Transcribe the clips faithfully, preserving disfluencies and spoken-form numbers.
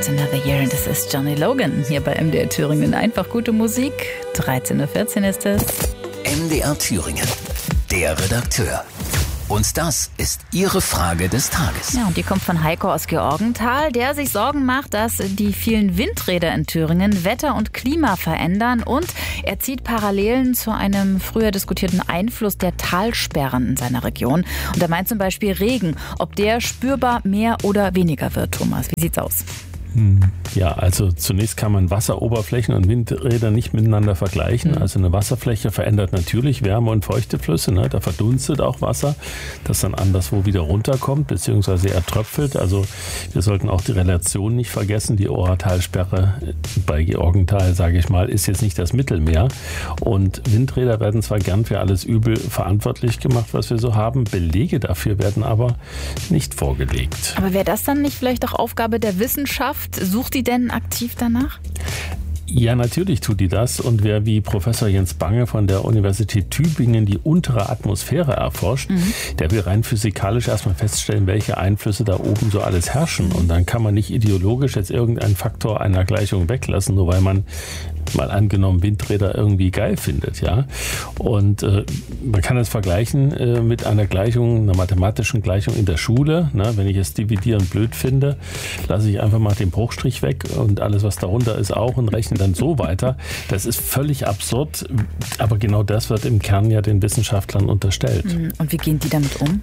Yet Another Year. Und das ist Johnny Logan hier bei M D R Thüringen. Einfach gute Musik. dreizehn Uhr vierzehn ist es. M D R Thüringen, der Redakteur. Und das ist Ihre Frage des Tages. Ja, und die kommt von Heiko aus Georgenthal, der sich Sorgen macht, dass die vielen Windräder in Thüringen Wetter und Klima verändern. Und er zieht Parallelen zu einem früher diskutierten Einfluss der Talsperren in seiner Region. Und er meint zum Beispiel Regen, ob der spürbar mehr oder weniger wird. Thomas, wie sieht's aus? Ja, also zunächst kann man Wasseroberflächen und Windräder nicht miteinander vergleichen. Mhm. Also eine Wasserfläche verändert natürlich Wärme- und Feuchteflüsse. Ne? Da verdunstet auch Wasser, das dann anderswo wieder runterkommt, beziehungsweise ertröpfelt. Also wir sollten auch die Relation nicht vergessen. Die Ohrtalsperre bei Georgenthal, sage ich mal, ist jetzt nicht das Mittelmeer. Und Windräder werden zwar gern für alles Übel verantwortlich gemacht, was wir so haben. Belege dafür werden aber nicht vorgelegt. Aber wäre das dann nicht vielleicht auch Aufgabe der Wissenschaft? Sucht die denn aktiv danach? Ja, natürlich tut die das. Und wer wie Professor Jens Bange von der Universität Tübingen die untere Atmosphäre erforscht, mhm. der will rein physikalisch erstmal feststellen, welche Einflüsse da oben so alles herrschen. Und dann kann man nicht ideologisch jetzt irgendeinen Faktor einer Gleichung weglassen, nur weil man mal angenommen Windräder irgendwie geil findet, ja. Und äh, man kann es vergleichen äh, mit einer Gleichung, einer mathematischen Gleichung in der Schule. Ne? Wenn ich es dividieren blöd finde, lasse ich einfach mal den Bruchstrich weg und alles, was darunter ist, auch und rechne dann so weiter. Das ist völlig absurd, aber genau das wird im Kern ja den Wissenschaftlern unterstellt. Und wie gehen die damit um?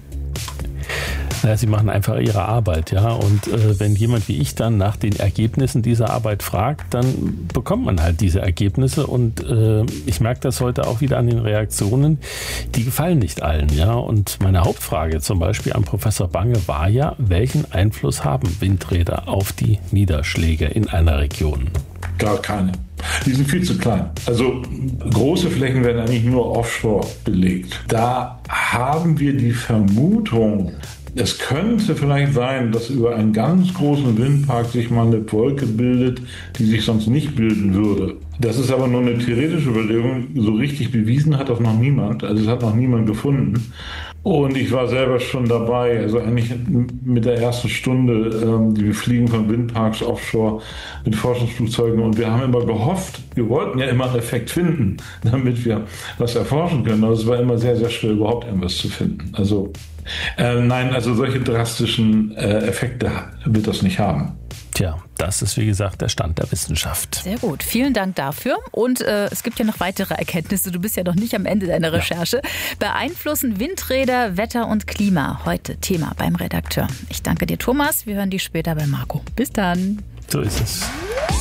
Ja, sie machen einfach ihre Arbeit, ja. Und äh, wenn jemand wie ich dann nach den Ergebnissen dieser Arbeit fragt, dann bekommt man halt diese Ergebnisse. Und äh, ich merke das heute auch wieder an den Reaktionen, die gefallen nicht allen, ja. Und meine Hauptfrage zum Beispiel an Professor Bange war ja, welchen Einfluss haben Windräder auf die Niederschläge in einer Region? Gar keine. Die sind viel zu klein. Also große Flächen werden eigentlich nur offshore belegt. Da haben wir die Vermutung, es könnte vielleicht sein, dass über einen ganz großen Windpark sich mal eine Wolke bildet, die sich sonst nicht bilden würde. Das ist aber nur eine theoretische Überlegung. So richtig bewiesen hat das noch niemand. Also es hat noch niemand gefunden. Und ich war selber schon dabei, also eigentlich mit der ersten Stunde, ähm, die wir fliegen von Windparks offshore mit Forschungsflugzeugen. Und wir haben immer gehofft, wir wollten ja immer einen Effekt finden, damit wir was erforschen können. Aber es war immer sehr, sehr schwer, überhaupt irgendwas zu finden. Also äh, nein, also solche drastischen äh, Effekte wird das nicht haben. Tja, das ist wie gesagt der Stand der Wissenschaft. Sehr gut, vielen Dank dafür. Und äh, es gibt ja noch weitere Erkenntnisse. Du bist ja noch nicht am Ende deiner Recherche. Ja. Beeinflussen Windräder Wetter und Klima? Heute Thema beim Redakteur. Ich danke dir, Thomas. Wir hören dich später bei Marco. Bis dann. So ist es.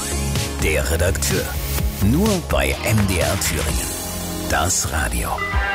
Der Redakteur. Nur bei M D R Thüringen. Das Radio.